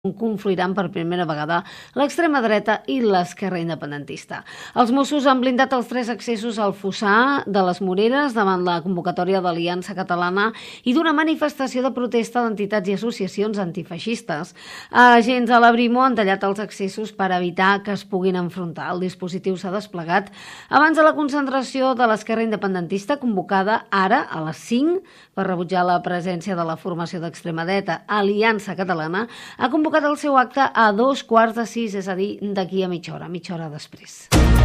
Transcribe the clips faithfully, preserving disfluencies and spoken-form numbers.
confluiran per primera vegada l'extrema dreta i l'esquerra independentista. Els Mossos han blindat els tres accessos al Fossar de les Moreres davant la convocatòria d'Aliança Catalana i d'una manifestació de protesta d'entitats i associacions antifeixistes. Agents a la Brimo han tallat els accessos per evitar que es puguin enfrontar. El dispositiu s'ha desplegat abans de la concentració de l'esquerra independentista convocada ara a les cinc per rebutjar la presència de la formació d'extrema dreta. Aliança Catalana ha convocat el seu acte a dos quarts de sis, és a dir, d'aquí a mitja hora, mitja hora després.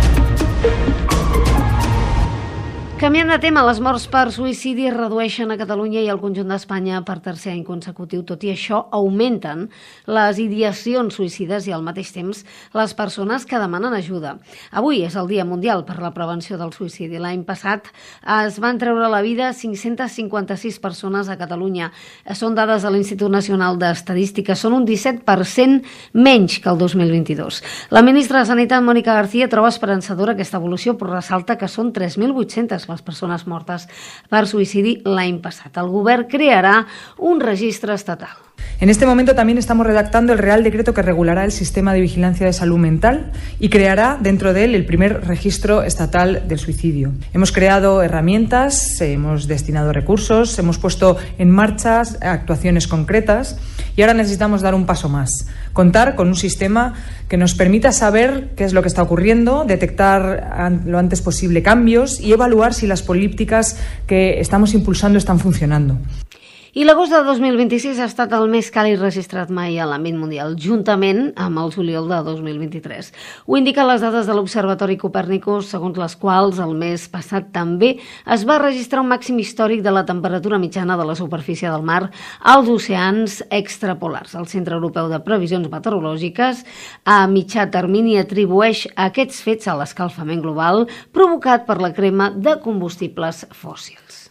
Canviant de tema, les morts per suïcidi es redueixen a Catalunya i al conjunt d'Espanya per tercer any consecutiu. Tot i això, augmenten les ideacions suïcides i al mateix temps les persones que demanen ajuda. Avui és el Dia Mundial per la Prevenció del Suïcidi. L'any passat es van treure la vida cinc-centes cinquanta-sis persones a Catalunya. Són dades de l'Institut Nacional d'Estadística. Són un disset per cent menys que el dos mil vint-i-dos. La ministra de Sanitat, Mònica García, troba esperançadora aquesta evolució, però ressalta que són tres mil vuit-centes les persones mortes per suïcidi l'any passat. El govern crearà un registre estatal. En este momento también estamos redactando el Real Decreto que regulará el sistema de vigilancia de salud mental y creará dentro de él el primer registro estatal del suicidio. Hemos creado herramientas, hemos destinado recursos, hemos puesto en marcha actuaciones concretas y ahora necesitamos dar un paso más. Contar con un sistema que nos permita saber qué es lo que está ocurriendo, detectar lo antes posible cambios y evaluar si las políticas que estamos impulsando están funcionando. I l'agost de dos mil vint-i-sis ha estat el més càlid registrat mai a l'àmbit mundial, juntament amb el juliol de dos mil vint-i-tres. Ho indiquen les dades de l'Observatori Copèrnicus, segons les quals el mes passat també es va registrar un màxim històric de la temperatura mitjana de la superfície del mar als oceans extrapolars. El Centre Europeu de Previsions Meteorològiques a mitjà termini atribueix aquests fets a l'escalfament global provocat per la crema de combustibles fòssils.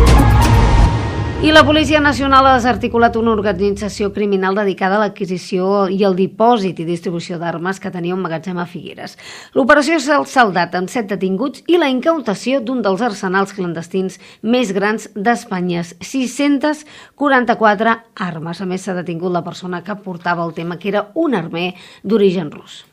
I la Policia Nacional ha desarticulat una organització criminal dedicada a l'adquisició i el dipòsit i distribució d'armes que tenia un magatzem a Figueres. L'operació s'ha saldat amb set detinguts i la incautació d'un dels arsenals clandestins més grans d'Espanya, sis-centes quaranta-quatre armes. A més, s'ha detingut la persona que portava el tema, que era un armer d'origen rus.